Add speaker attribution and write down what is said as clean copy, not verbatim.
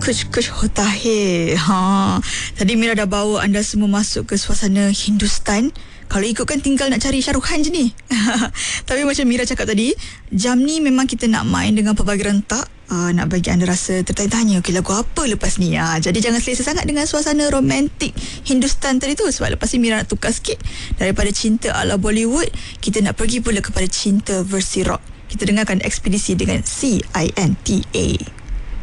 Speaker 1: Kuch kuch hota hai. Tadi Mira dah bawa anda semua masuk ke suasana Hindustan. Kalau ikutkan tinggal nak cari Shah Rukh Khan je ni. Tapi macam Mira cakap tadi, jam ni memang kita nak main dengan pelbagai rentak. Nak bagi anda rasa tertanya-tanya, okay, lagu apa lepas ni. Jadi jangan selesa sangat dengan suasana romantik Hindustan tadi tu. Sebab lepas ni Mira nak tukar sikit. Daripada cinta ala Bollywood, kita nak pergi pula kepada cinta versi rock. Kita dengarkan Ekspedisi dengan CINTA.